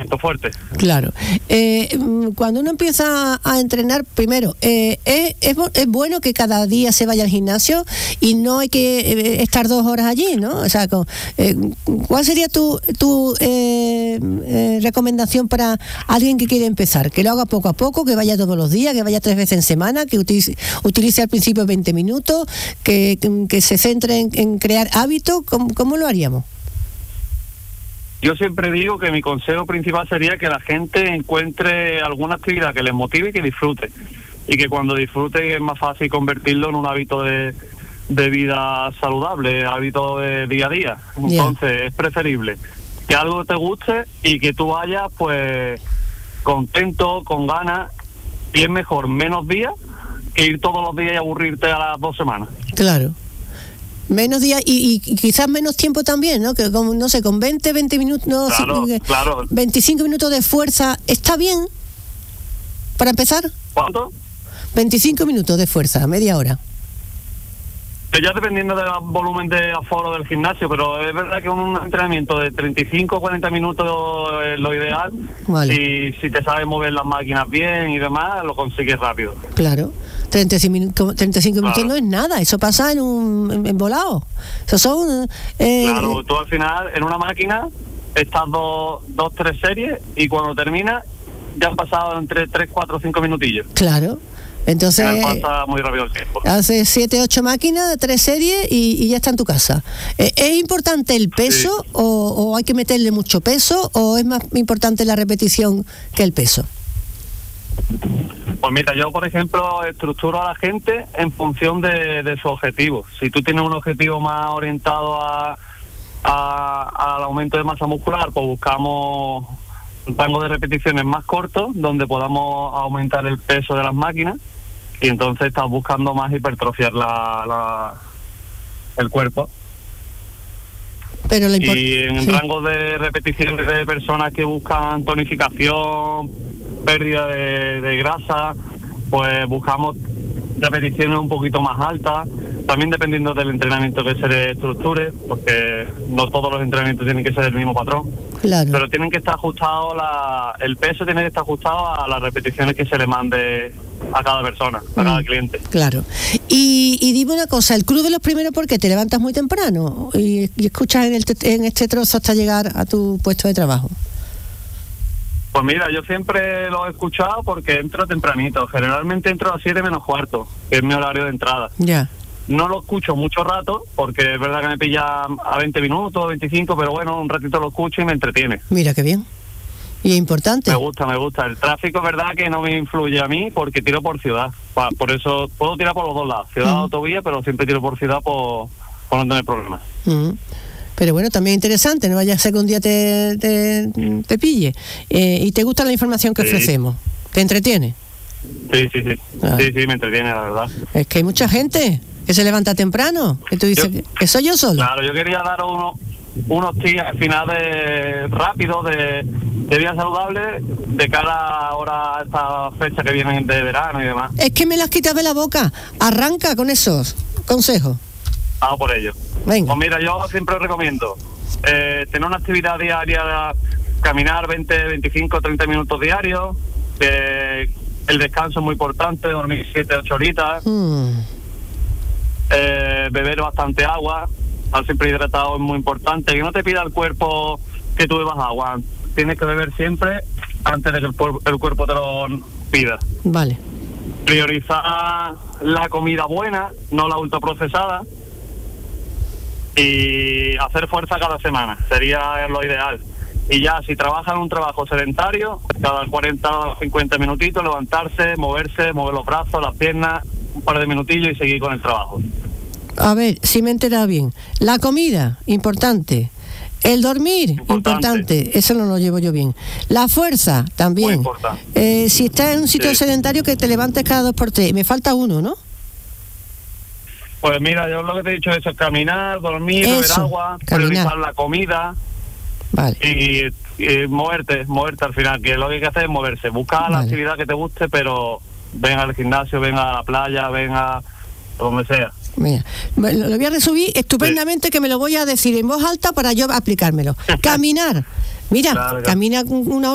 entrenamiento fuerte. Claro. Cuando uno empieza a entrenar, primero, es bueno que cada día se vaya al gimnasio y no hay que estar 2 horas allí, ¿no? O sea, ¿cuál sería tu recomendación para alguien que quiere empezar? Que lo haga poco a poco, que vaya todos los días, que vaya 3 veces en semana, que utilice al principio 20 minutos, que se centre en crear hábitos. ¿Cómo lo haríamos? Yo siempre digo que mi consejo principal sería que la gente encuentre alguna actividad que les motive y que disfrute. Y que cuando disfrute es más fácil convertirlo en un hábito de vida saludable, hábito de día a día. Entonces es preferible que algo te guste y que tú vayas pues contento, con ganas, y es mejor menos días que ir todos los días y aburrirte a las 2 semanas. Claro. Menos días y quizás menos tiempo también, ¿no? Que con 20 minutos, no, claro. 25 minutos de fuerza, ¿está bien para empezar? ¿Cuánto? 25 minutos de fuerza, media hora. Ya dependiendo del volumen de aforo del gimnasio, pero es verdad que un entrenamiento de 35 o 40 minutos es lo ideal. Vale. Y si te sabes mover las máquinas bien y demás, lo consigues rápido. Claro. 35 minutos no es nada, eso pasa en volado. Eso son... Claro, tú al final en una máquina estás 2-3 series y cuando terminas ya han pasado entre 3, 4, 5 minutillos. Claro. Entonces pasa muy rápido el tiempo. Haces 7, 8 máquinas de 3 series y ya está en tu casa. ¿Es importante el peso o hay que meterle mucho peso o es más importante la repetición que el peso? Pues mira, yo por ejemplo estructuro a la gente en función de su objetivo. Si tú tienes un objetivo más orientado al aumento de masa muscular, pues buscamos un rango de repeticiones más corto donde podamos aumentar el peso de las máquinas y entonces estás buscando más hipertrofiar el cuerpo. Pero y en rango de repeticiones de personas que buscan tonificación, pérdida de grasa, pues buscamos repeticiones un poquito más altas, también dependiendo del entrenamiento que se le estructure, porque no todos los entrenamientos tienen que ser el mismo patrón. Claro. Pero tienen que estar ajustados, el peso tiene que estar ajustado a las repeticiones que se le mande a cada persona, a cada cliente. Claro. Y dime una cosa, el club de los primeros, ¿por qué? ¿Te levantas muy temprano y escuchas en este trozo hasta llegar a tu puesto de trabajo? Pues mira, yo siempre lo he escuchado porque entro tempranito. Generalmente entro a las 7 menos cuarto, que es mi horario de entrada. Ya. No lo escucho mucho rato, porque es verdad que me pilla a 20 minutos, 25, pero bueno, un ratito lo escucho y me entretiene. Mira, qué bien. Y es importante. Me gusta. El tráfico es verdad que no me influye a mí porque tiro por ciudad. Por eso puedo tirar por los dos lados, ciudad o autovía, pero siempre tiro por ciudad por no tener problemas. Pero bueno, también interesante, no vaya a ser que un día te pille. ¿Y te gusta la información que ofrecemos? ¿Te entretiene? Sí. Sí, me entretiene, la verdad. Es que hay mucha gente que se levanta temprano, que tú dices, ¿que soy yo solo? Claro, yo quería dar unos tips finales rápidos de vida saludable de cara ahora a esta fecha que vienen de verano y demás. Es que me las quitas de la boca. Arranca con esos consejos. Vamos por ello. Venga. Pues mira, yo siempre recomiendo tener una actividad diaria, caminar 20, 25, 30 minutos diarios, el descanso es muy importante, dormir 7, 8 horitas, beber bastante agua, estar siempre hidratado es muy importante, que no te pida el cuerpo que tú bebas agua, tienes que beber siempre antes de que el cuerpo te lo pida. Vale. Priorizar la comida buena, no la ultraprocesada, y hacer fuerza cada semana, sería lo ideal. Y ya, si trabajas en un trabajo sedentario, cada 40 o 50 minutitos, levantarse, mover los brazos, las piernas, un par de minutillos y seguir con el trabajo. A ver, si me he enterado bien. La comida, importante. El dormir, importante. Eso no lo llevo yo bien. La fuerza, también. Muy importante. Si estás en un sitio sedentario, que te levantes cada 2 por 3. Me falta uno, ¿no? Pues mira, yo lo que te he dicho es caminar, dormir, beber agua, priorizar la comida. Vale. Y moverte al final, que lo que hay que hacer es moverse, buscar la actividad que te guste, pero ven al gimnasio, ven a la playa, ven a donde sea. Mira, lo voy a resumir estupendamente, que me lo voy a decir en voz alta para yo aplicármelo. Caminar. Mira, camina una hora.